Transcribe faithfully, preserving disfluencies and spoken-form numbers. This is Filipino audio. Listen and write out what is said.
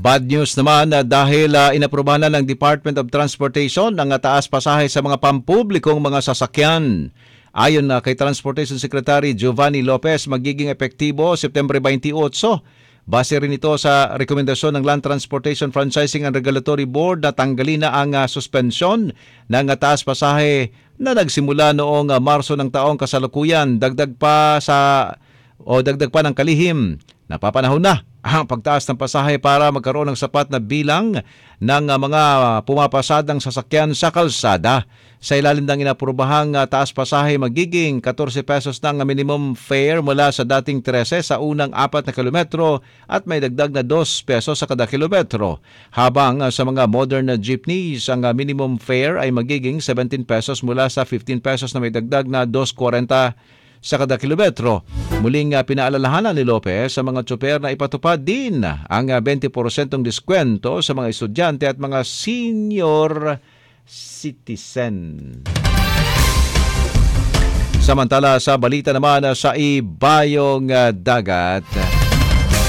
Bad news naman uh, dahil uh, inaprubahan na ng Department of Transportation ang uh, taas pasahe sa mga pampublikong mga sasakyan. Ayon uh, kay Transportation Secretary Giovanni Lopez, magiging epektibo September twenty-eight. Base rin ito sa rekomendasyon ng Land Transportation Franchising and Regulatory Board na tanggalin na ang uh, suspensyon ng uh, taas pasahe na nagsimula noong uh, Marso ng taong kasalukuyan. Dagdag pa sa o dagdag pa ng kalihim, napapanahon na ang pagtaas ng pasahe para magkaroon ng sapat na bilang ng uh, mga pumapasadang sasakyan sa kalsada. Sa ilalim ng inaprubahang uh, taas pasahe, magiging fourteen pesos ng minimum fare mula sa dating thirteen sa unang apat na kilometro at may dagdag na two pesos sa kada kilometro. Habang uh, sa mga modern na jeepneys, ang uh, minimum fare ay magiging seventeen pesos mula sa fifteen pesos na may dagdag na two forty sa kada kilometro. Muling uh, pinaalalahanan ni Lopez sa mga tsoper na ipatupad din ang uh, twenty percent diskwento sa mga estudyante at mga senior citizen. Samantala sa balita naman uh, sa ibayong uh, dagat,